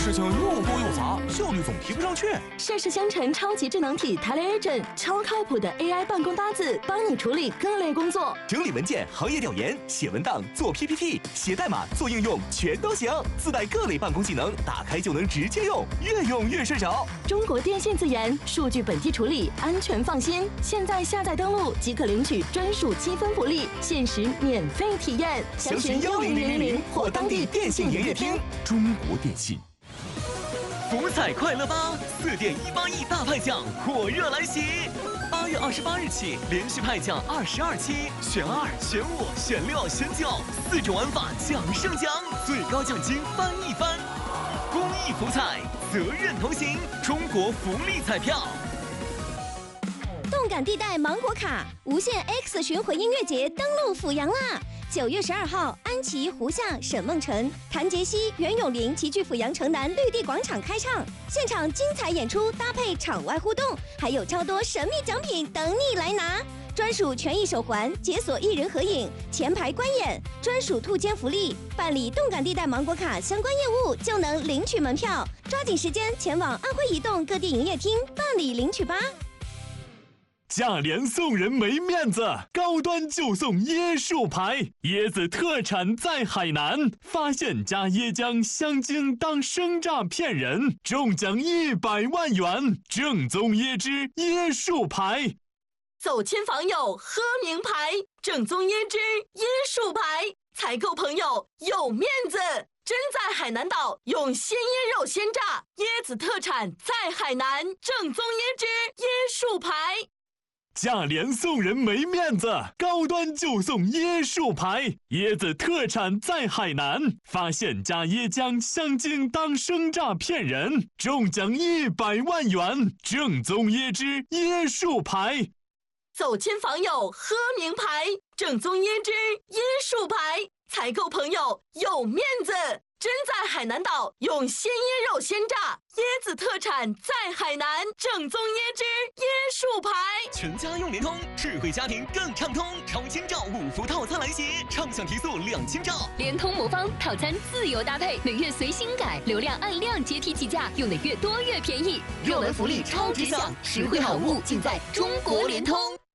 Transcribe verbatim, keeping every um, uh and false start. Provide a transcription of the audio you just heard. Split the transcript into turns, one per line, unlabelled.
事情又多又杂，效率总提不上去。
盛世香橙超级智能体 TeleAgent， 超靠谱的 A I 办公搭子，帮你处理各类工作，
整理文件、行业调研、写文档、做 P P T、写代码、做应用，全都行。自带各类办公技能，打开就能直接用，越用越顺手。
中国电信自研，数据本地处理，安全放心。现在下载登录即可领取专属积分福利，限时免费体验。
详询幺零零零零或当地电信营业厅。中国电信。
福彩快乐吧，四点一八亿大派奖火热来袭！八月二十八日起，连续派奖二十二期，选二、选五、选六、选九，四种玩法奖胜奖，最高奖金翻一番。公益福彩，责任同行，中国福利彩票。
动感地带芒果卡无限 X 巡回音乐节登陆阜阳啦！九月十二号，安琪、胡夏、沈梦辰、谭杰希、袁咏琳齐聚阜阳城南绿地广场开唱，现场精彩演出搭配场外互动，还有超多神秘奖品等你来拿。专属权益手环、解锁艺人合影、前排观演、专属兔间福利，办理动感地带芒果卡相关业务就能领取门票，抓紧时间前往安徽移动各地营业厅办理领取吧。
价廉送人没面子，高端就送椰树牌，椰子特产在海南，发现加椰浆香精当生榨骗人，中奖一百万元，正宗椰汁椰树牌。
走亲访友喝名牌，正宗椰汁椰树牌，采购朋友有面子。真在海南岛用鲜椰肉鲜榨，椰子特产在海南，正宗椰汁椰树牌。
价廉送人没面子，高端就送椰树牌，椰子特产在海南，发现加椰浆香精当生榨骗人，中奖一百万元，正宗椰汁椰树牌。
走亲访友喝名牌，正宗椰汁椰树牌，采购朋友有面子。真在海南岛用鲜椰肉鲜榨，椰子特产在海南，正宗椰汁椰树牌。
全家用联通，智慧家庭更畅通，超千兆五福套餐来袭，畅享提速两千兆。
联通魔方套餐自由搭配，每月随心改，流量按量阶梯起价，用的越多越便宜。热门福利超值享，实惠好物尽在中国联通。